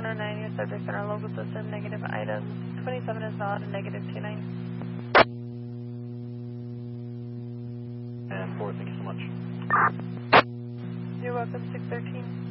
109, your subjects in our local system, negative items. 27 is valid and negative 29. And 4, thank you so much. You're welcome, 613.